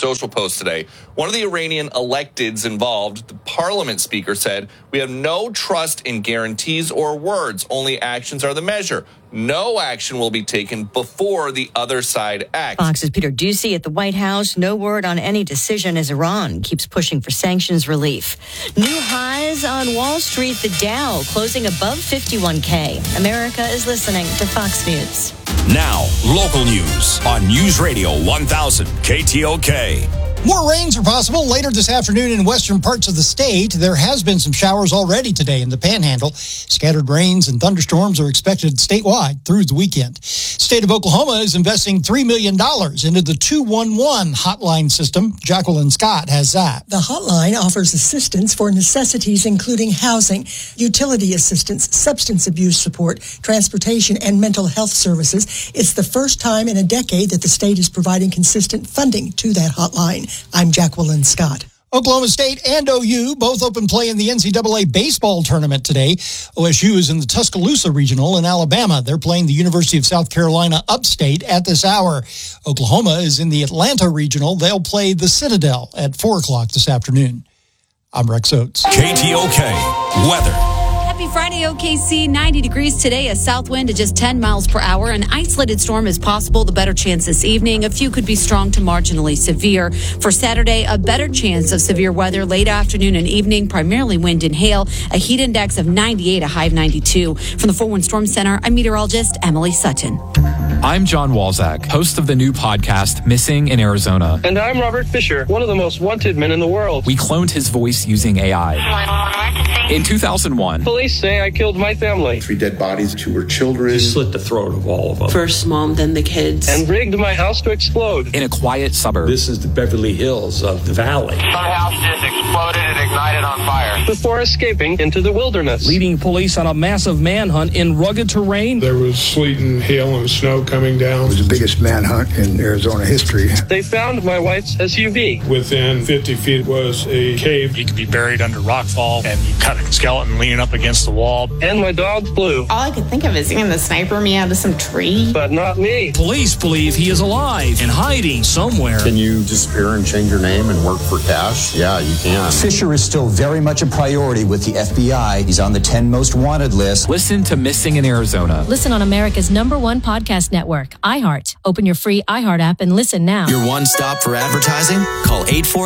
Social post today. One of the Iranian electeds involved, the parliament speaker, said, "We have no trust in guarantees or words. Only actions are the measure. No action will be taken before the other side acts." Fox's Peter Doocy at the White House. No word on any decision as Iran keeps pushing for sanctions relief. New highs on Wall Street. The Dow closing above 51K. America is listening to Fox News. Now, local news on News Radio 1000 KTOK. More rains are possible later this afternoon in western parts of the state. There has been some showers already today in the Panhandle. Scattered rains and thunderstorms are expected statewide through the weekend. State of Oklahoma is investing $3 million into the 211 hotline system. Jacqueline Scott has that. The hotline offers assistance for necessities including housing, utility assistance, substance abuse support, transportation, and mental health services. It's the first time in a decade that the state is providing consistent funding to that hotline. I'm Jacqueline Scott. Oklahoma State and OU both open play in the NCAA baseball tournament today. OSU is in the Tuscaloosa Regional in Alabama. They're playing the University of South Carolina upstate at this hour. Oklahoma is in the Atlanta Regional. They'll play the Citadel at 4 o'clock this afternoon. I'm Rex Oates. KTOK weather. Happy Friday, OKC. 90 degrees today, a south wind at just 10 miles per hour. An isolated storm is possible. The better chance this evening. A few could be strong to marginally severe. For Saturday, a better chance of severe weather late afternoon and evening, primarily wind and hail. A heat index of 98, a high of 92. From the 4-1 Storm Center, I'm meteorologist Emily Sutton. I'm John Walzak, host of the new podcast, Missing in Arizona. And I'm Robert Fisher, one of the most wanted men in the world. We cloned his voice using AI. In 2001, police say I killed my family. 3 dead bodies, 2 were children. He slit the throat of all of them. First mom, then the kids. And rigged my house to explode. In a quiet suburb. This is the Beverly Hills of the valley. Some house just exploded and ignited on fire. Before escaping into the wilderness. Leading police on a massive manhunt in rugged terrain. There was sleet and hail and snow coming down. It was the biggest manhunt in Arizona history. They found my wife's SUV. Within 50 feet was a cave. You could be buried under rockfall, and you cut a skeleton leaning up against the wall. And my dog flew. All I could think of is seeing the sniper me out of some tree. But not me. Police believe he is alive and hiding somewhere. Can you disappear and change your name and work for cash? Yeah, you can. Fisher is still very much a priority with the FBI. He's on the 10 most wanted list. Listen to Missing in Arizona. Listen on America's #1 podcast network, iHeart. Open your free iHeart app and listen now. Your one stop for advertising? Call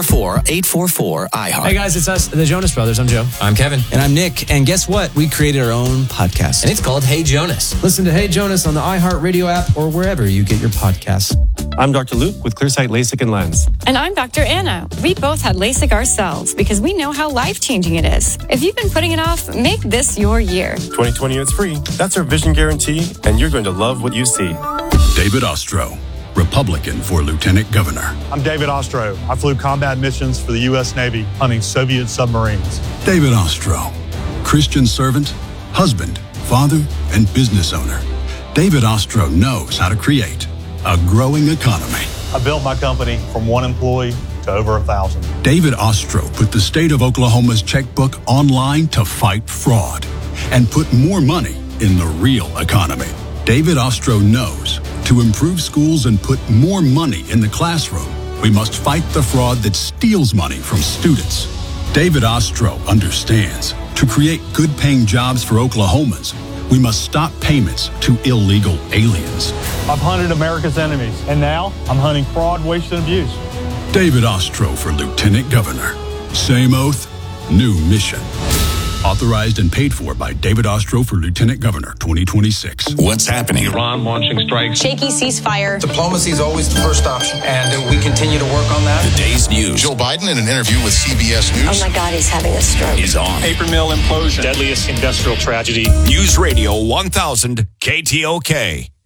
844-844-iHeart. Hey guys, it's us, the Jonas Brothers. I'm Joe. I'm Kevin. And I'm Nick. And guess what? We created our own podcast. And it's called Hey Jonas. Listen to Hey Jonas on the iHeart Radio app or wherever you get your podcasts. I'm Dr. Luke with Clearsight LASIK and Lens. And I'm Dr. Anna. We both had LASIK ourselves because we know how life-changing it is. If you've been putting it off, make this your year. 2020 it's free. That's our vision guarantee, and you're going to love what you see. David Ostro, Republican for Lieutenant Governor. I'm David Ostro. I flew combat missions for the U.S. Navy hunting Soviet submarines. David Ostro, Christian servant, husband, father, and business owner. David Ostro knows how to create a growing economy. I built my company from 1 employee to over 1,000. David Ostro put the state of Oklahoma's checkbook online to fight fraud and put more money in the real economy. David Ostro knows to improve schools and put more money in the classroom, we must fight the fraud that steals money from students. David Ostro understands to create good-paying jobs for Oklahomans, we must stop payments to illegal aliens. I've hunted America's enemies, and now I'm hunting fraud, waste, and abuse. David Ostro for Lieutenant Governor. Same oath, new mission. Authorized and paid for by David Ostro for Lieutenant Governor 2026. What's happening? Iran launching strikes. Shaky ceasefire. Diplomacy is always the first option, and we continue to work on that. The day's news. Joe Biden, in an interview with CBS News. Oh my God, he's having a stroke. Is on. Paper mill implosion. Deadliest industrial tragedy. News Radio 1000 KTOK.